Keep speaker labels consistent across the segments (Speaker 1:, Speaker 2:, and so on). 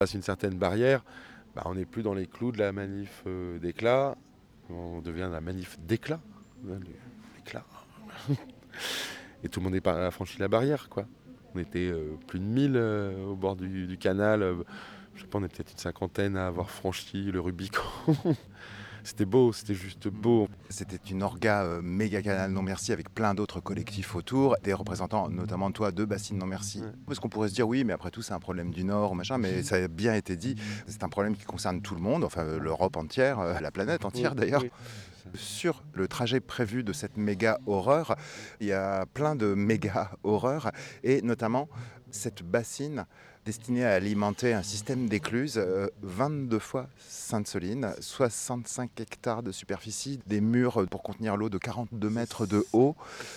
Speaker 1: passe une certaine barrière, on n'est plus dans les clous de la manif d'éclat, on devient la manif d'éclat. L'éclat. Et tout le monde a franchi la barrière, quoi. On était plus de 1000 au bord du canal. Je sais pas, on est peut-être une cinquantaine à avoir franchi le Rubicon. C'était beau, c'était juste beau.
Speaker 2: C'était une orga méga canal non merci avec plein d'autres collectifs autour, des représentants notamment toi de Bassine non merci.
Speaker 1: Ouais.
Speaker 2: Parce qu'on pourrait se dire oui mais après tout c'est un problème du Nord ou machin, mais ça a bien été dit, c'est un problème qui concerne tout le monde, enfin l'Europe entière, la planète entière d'ailleurs.
Speaker 1: Oui.
Speaker 2: Sur le trajet prévu de cette méga horreur, il y a plein de méga horreurs et notamment cette bassine destinée à alimenter un système d'écluses 22 fois Sainte-Soline, 65 hectares de superficie, des murs pour contenir l'eau de 42 mètres de haut,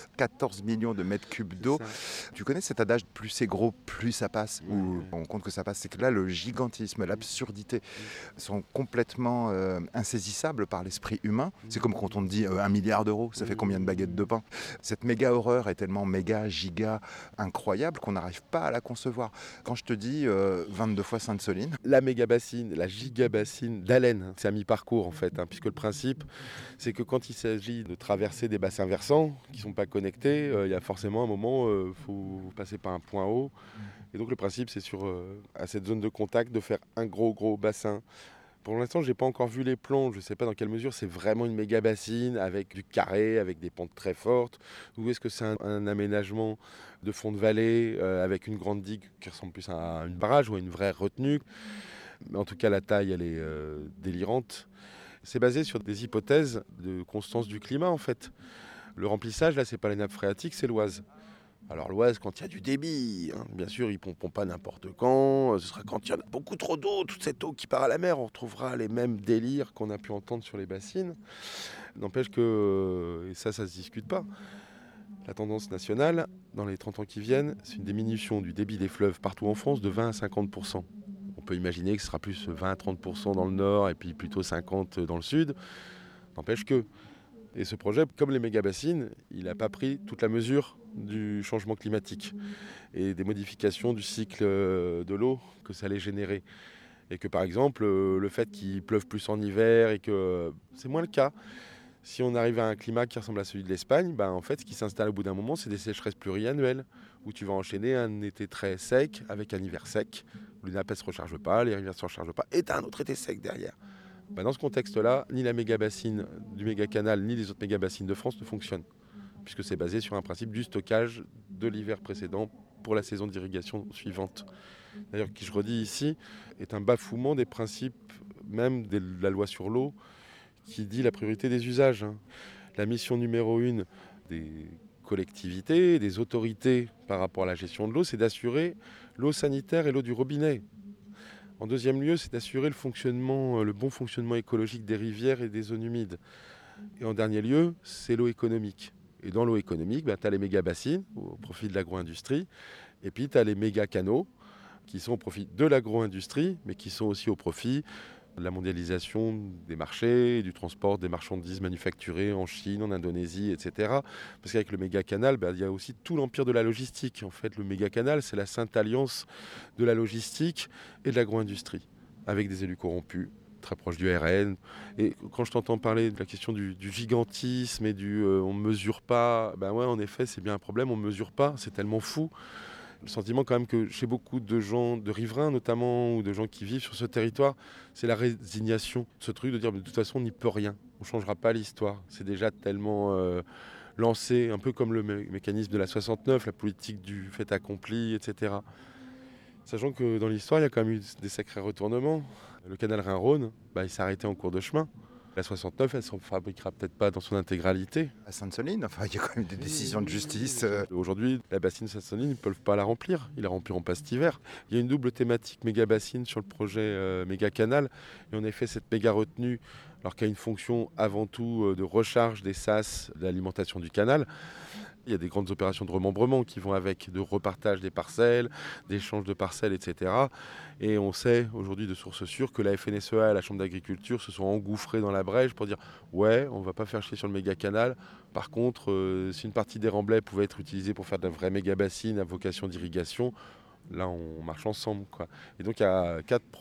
Speaker 2: 14 millions de mètres cubes d'eau. Tu connais cet adage, plus c'est gros, plus ça passe, ou on compte que ça passe, c'est que là le gigantisme, l'absurdité sont complètement insaisissables par l'esprit humain. C'est comme quand on te dit 1 milliard d'euros, ça fait combien de baguettes de pain? Cette méga horreur est tellement méga, giga, incroyable qu'on n'arrive pas à la concevoir. Quand je te dis 22 fois Sainte-Soline.
Speaker 1: La méga bassine, la giga bassine d'Allen, c'est à mi-parcours en fait, puisque le principe, c'est que quand il s'agit de traverser des bassins versants qui ne sont pas connectés, il y a forcément un moment, faut passer par un point haut. Et donc le principe, c'est à cette zone de contact de faire un gros bassin. Pour l'instant, je n'ai pas encore vu les plans, je ne sais pas dans quelle mesure c'est vraiment une méga bassine avec du carré, avec des pentes très fortes, ou est-ce que c'est un aménagement de fond de vallée avec une grande digue qui ressemble plus à une barrage ou à une vraie retenue. Mais en tout cas, la taille, elle est délirante. C'est basé sur des hypothèses de constance du climat, en fait. Le remplissage, là, c'est pas les nappes phréatiques, c'est l'Oise. Alors l'Oise, quand il y a du débit, bien sûr, ils ne pomperont pas n'importe quand. Ce sera quand il y en a beaucoup trop d'eau, toute cette eau qui part à la mer, on retrouvera les mêmes délires qu'on a pu entendre sur les bassines. N'empêche que, et ça se discute pas, la tendance nationale, dans les 30 ans qui viennent, c'est une diminution du débit des fleuves partout en France de 20 à 50%. On peut imaginer que ce sera plus 20 à 30% dans le nord et puis plutôt 50% dans le sud. N'empêche que, et ce projet, comme les méga-bassines, il n'a pas pris toute la mesure du changement climatique et des modifications du cycle de l'eau que ça allait générer. Et que par exemple, le fait qu'il pleuve plus en hiver et que c'est moins le cas. Si on arrive à un climat qui ressemble à celui de l'Espagne, en fait, ce qui s'installe au bout d'un moment, c'est des sécheresses pluriannuelles, où tu vas enchaîner un été très sec avec un hiver sec, où les nappes ne se rechargent pas, les rivières ne se rechargent pas, et tu as un autre été sec derrière. Dans ce contexte-là, ni la méga-bassine du méga-canal, ni les autres méga-bassines de France ne fonctionnent, puisque c'est basé sur un principe du stockage de l'hiver précédent pour la saison d'irrigation suivante. D'ailleurs, qui je redis ici, est un bafouement des principes même de la loi sur l'eau, qui dit la priorité des usages. La mission numéro 1 des collectivités, des autorités par rapport à la gestion de l'eau, c'est d'assurer l'eau sanitaire et l'eau du robinet. En deuxième lieu, c'est d'assurer le bon fonctionnement écologique des rivières et des zones humides. Et en dernier lieu, c'est l'eau économique. Et dans l'eau économique, tu as les méga-bassines au profit de l'agro-industrie, et puis tu as les méga-canaux qui sont au profit de l'agro-industrie, mais qui sont aussi au profit de la mondialisation des marchés, du transport des marchandises manufacturées en Chine, en Indonésie, etc. Parce qu'avec le méga-canal, il y a aussi tout l'empire de la logistique. En fait, le méga-canal, c'est la sainte alliance de la logistique et de l'agro-industrie, avec des élus corrompus, très proches du RN. Et quand je t'entends parler de la question du gigantisme et on ne mesure pas, ouais, en effet, c'est bien un problème, on ne mesure pas, c'est tellement fou. Le sentiment quand même que chez beaucoup de gens, de riverains notamment, ou de gens qui vivent sur ce territoire, c'est la résignation. Ce truc de dire, de toute façon, on n'y peut rien. On ne changera pas l'histoire. C'est déjà tellement lancé, un peu comme le mécanisme de la 69, la politique du fait accompli, etc. Sachant que dans l'histoire, il y a quand même eu des sacrés retournements. Le canal Rhin-Rhône, il s'est arrêté en cours de chemin. La 69, elle ne s'en fabriquera peut-être pas dans son intégralité.
Speaker 2: À Sainte-Soline, enfin, il y a quand même des décisions de justice.
Speaker 1: Aujourd'hui, la bassine Sainte-Soline, ils ne peuvent pas la remplir. Ils la rempliront pas cet hiver. Il y a une double thématique méga-bassine sur le projet méga-canal. Et en effet, cette méga-retenue, alors qu'elle a une fonction avant tout de recharge des sas, de l'alimentation du canal, il y a des grandes opérations de remembrement qui vont avec, de repartage des parcelles, d'échange de parcelles, etc. Et on sait aujourd'hui de sources sûres que la FNSEA et la Chambre d'agriculture se sont engouffrés dans la brèche pour dire « Ouais, on ne va pas faire chier sur le méga-canal. Par contre, si une partie des remblais pouvait être utilisée pour faire de la vraie méga-bassine à vocation d'irrigation, là, on marche ensemble, quoi. » Et donc, il y a 4